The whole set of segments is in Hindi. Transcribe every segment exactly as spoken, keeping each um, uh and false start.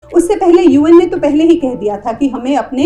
उससे पहले यूएन ने तो पहले ही कह दिया था कि हमें अपने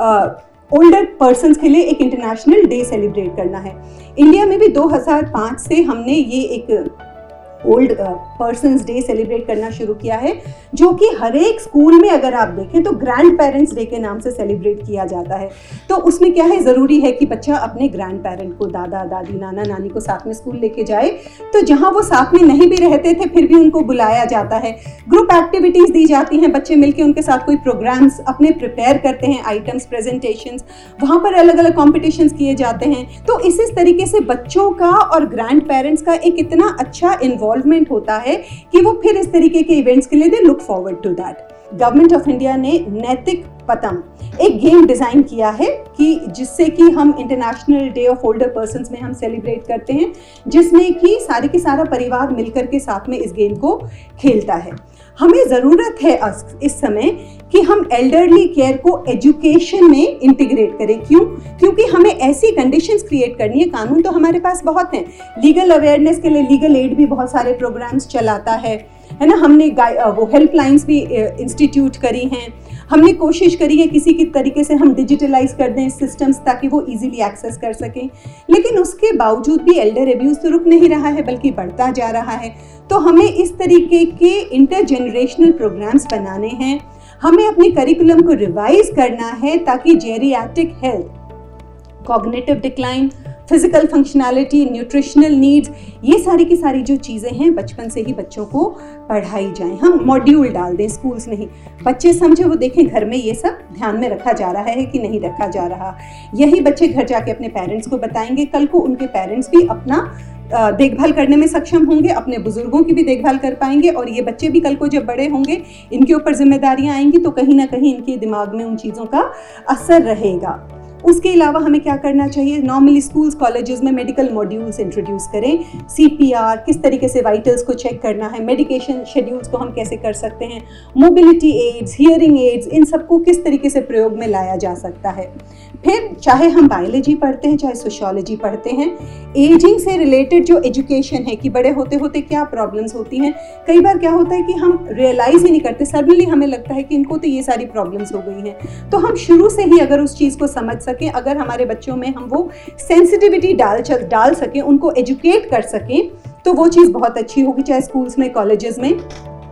ओल्डर पर्सन्स के लिए एक इंटरनेशनल डे सेलिब्रेट करना है। इंडिया में भी दो हज़ार पाँच से हमने ये एक ओल्ड पर्सन्स डे सेलिब्रेट करना शुरू किया है, जो कि हर एक स्कूल में अगर आप देखें तो ग्रैंड पेरेंट्स डे के नाम से सेलिब्रेट किया जाता है। तो उसमें क्या है, ज़रूरी है कि बच्चा अपने ग्रैंड पेरेंट को, दादा दादी नाना नानी को साथ में स्कूल लेके जाए। तो जहाँ वो साथ में नहीं भी रहते थे फिर भी उनको बुलाया जाता है, ग्रुप एक्टिविटीज़ दी जाती हैं, बच्चे मिलकर उनके साथ कोई प्रोग्राम्स अपने प्रिपेयर करते हैं, आइटम्स, प्रेजेंटेशंस, वहाँ पर अलग अलग कॉम्पिटिशन्स किए जाते हैं। तो इस इस तरीके से बच्चों का और ग्रैंड पेरेंट्स का एक इतना अच्छा इन्वॉल्वमेंट होता है कि वो फिर इस तरीके के इवेंट्स के लिए they look forward to that. Government of India ने नैतिक पतंग एक गेम डिजाइन किया है कि जिससे कि हम international day of older persons में हम सेलिब्रेट करते हैं, जिसमें कि सारे के सारा परिवार मिलकर के साथ में इस गेम को खेलता है। हमें ज़रूरत है इस समय कि हम एल्डरली केयर को एजुकेशन में इंटीग्रेट करें। क्यों? क्योंकि हमें ऐसी कंडीशंस क्रिएट करनी है। कानून तो हमारे पास बहुत हैं, लीगल अवेयरनेस के लिए लीगल एड भी बहुत सारे प्रोग्राम्स चलाता है है ना। हमने वो हेल्पलाइंस भी इंस्टीट्यूट करी हैं, हमने कोशिश करी है किसी की तरीके से हम डिजिटलाइज कर दें सिस्टम्स ताकि वो इजीली एक्सेस कर सकें, लेकिन उसके बावजूद भी एल्डर एब्यूज तो रुक नहीं रहा है बल्कि बढ़ता जा रहा है। तो हमें इस तरीके के इंटर जनरेशनल प्रोग्राम्स बनाने हैं, हमें अपने करिकुलम को रिवाइज करना है ताकि geriatric health, cognitive decline, physical functionality, nutritional needs, ये सारी की सारी जो चीज़ें हैं बचपन से ही बच्चों को पढ़ाई जाएं। हम मॉड्यूल डाल दें स्कूल्स में ही, बच्चे समझे, वो देखें घर में ये सब ध्यान में रखा जा रहा है कि नहीं रखा जा रहा। यही बच्चे घर जाके अपने पेरेंट्स को बताएंगे, कल को उनके पेरेंट्स भी अपना देखभाल करने में सक्षम होंगे, अपने बुजुर्गों की भी देखभाल कर पाएंगे, और ये बच्चे भी कल को जब बड़े होंगे इनके ऊपर जिम्मेदारियां आएंगी तो कहीं ना कहीं इनके दिमाग में उन चीज़ों का असर रहेगा। उसके अलावा हमें क्या करना चाहिए, नॉर्मली स्कूल्स कॉलेजेस में मेडिकल मॉड्यूल्स इंट्रोड्यूस करें, सीपीआर, किस तरीके से वाइटल्स को चेक करना है, मेडिकेशन शेड्यूल्स को हम कैसे कर सकते हैं, मोबिलिटी एड्स, हियरिंग एड्स, इन सबको किस तरीके से प्रयोग में लाया जा सकता है। फिर चाहे हम बायोलॉजी पढ़ते हैं चाहे सोशियोलॉजी पढ़ते हैं, एजिंग से रिलेटेड जो एजुकेशन है कि बड़े होते होते क्या प्रॉब्लम्स होती हैं, कई बार क्या होता है कि हम रियलाइज ही नहीं करते, सडनली हमें लगता है कि इनको तो ये सारी प्रॉब्लम्स हो गई हैं। तो हम शुरू से ही अगर उस चीज़ को समझ सकें, अगर हमारे बच्चों में हम वो सेंसिटिविटी डाल डाल सकें, उनको एजुकेट कर सकें, तो वो चीज़ बहुत अच्छी होगी, चाहे स्कूल्स में, कॉलेजेस में।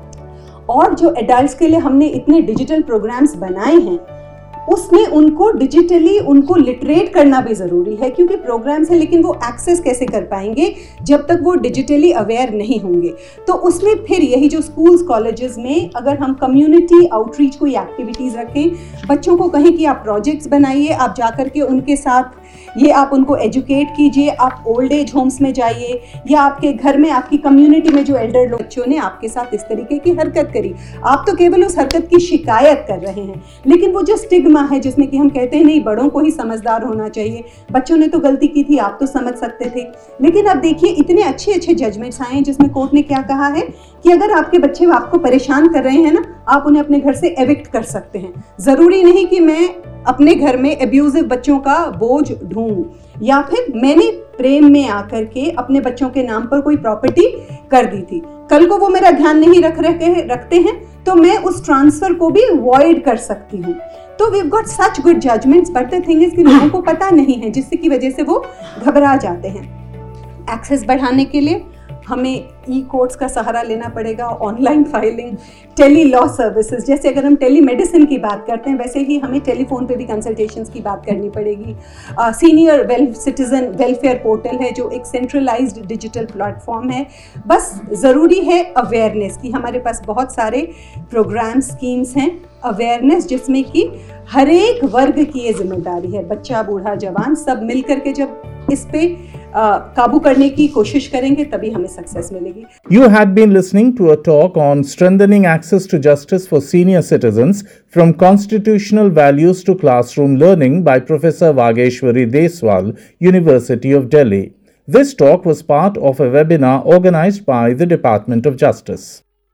और जो एडल्ट्स के लिए हमने इतने डिजिटल प्रोग्राम्स बनाए हैं उसमें उनको डिजिटली उनको लिटरेट करना भी ज़रूरी है, क्योंकि प्रोग्राम्स हैं लेकिन वो एक्सेस कैसे कर पाएंगे जब तक वो डिजिटली अवेयर नहीं होंगे। तो उसमें फिर यही जो स्कूल्स कॉलेजेस में अगर हम कम्युनिटी आउटरीच कोई एक्टिविटीज़ रखें, बच्चों को कहें कि आप प्रोजेक्ट्स बनाइए, आप जाकर के उनके साथ ये आप उनको एजुकेट कीजिए, आप ओल्ड एज होम्स में जाइए या आपके घर में आपकी कम्युनिटी में जो एल्डर लोग, बच्चों ने आपके साथ इस तरीके की हरकत करी, आप तो केवल उस हरकत की शिकायत कर रहे हैं, लेकिन वो जो स्टिग्मा है जिसमें कि हम कहते हैं नहीं बड़ों को ही समझदार होना चाहिए, बच्चों ने तो गलती की थी, आप तो समझ सकते थे। लेकिन अब देखिए इतने अच्छे अच्छे जजमेंट्स आए हैं जिसमें कोर्ट ने क्या कहा है कि अगर आपके बच्चे आपको परेशान कर रहे हैं ना, आप उन्हें अपने घर से एविक्ट कर सकते हैं। जरूरी नहीं कि मैं अपने घर में एब्यूजिव बच्चों का बोझ ढूंढूं, या फिर मैंने प्रेम में आकर के अपने बच्चों के नाम पर कोई प्रॉपर्टी कर दी थी, कल को वो मेरा ध्यान नहीं रख रहे रखते हैं तो मैं उस ट्रांसफर को भी वॉइड कर सकती हूँ। तो we have got such good judgements, but the thing is कि लोगों को पता नहीं है, जिससे की वजह से वो घबरा जाते हैं। एक्सेस बढ़ाने के लिए हमें ई कोर्ट्स का सहारा लेना पड़ेगा, online filing, tele law services, जैसे अगर हम टेली मेडिसिन की बात करते हैं वैसे ही हमें टेलीफोन पे भी कंसल्टेशंस की बात करनी पड़ेगी। Senior well citizen welfare portal है जो एक सेंट्रलाइज्ड डिजिटल प्लेटफॉर्म है। बस ज़रूरी है अवेयरनेस की, हमारे पास बहुत सारे प्रोग्राम स्कीम्स हैं, अवेयरनेस जिसमें कि हर एक वर्ग की ये जिम्मेदारी है, बच्चा बूढ़ा जवान सब मिल करके जब इस पे काबू करने की कोशिश करेंगे तभी हमें सक्सेस मिलेगी। You had been listening to a talk on strengthening access to justice for senior citizens from constitutional values to classroom learning by Professor Vageshwari Deswal, University of Delhi. This talk was part of a webinar organized by the Department of Justice.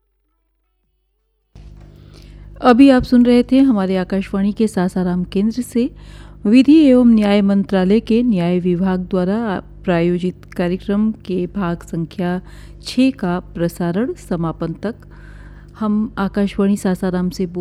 अभी आप सुन रहे थे हमारे आकाशवाणी के सासाराम केंद्र से विधि एवं न्याय मंत्रालय के न्याय विभाग द्वारा प्रायोजित कार्यक्रम के भाग संख्या छः का प्रसारण समापन तक। हम आकाशवाणी सासाराम से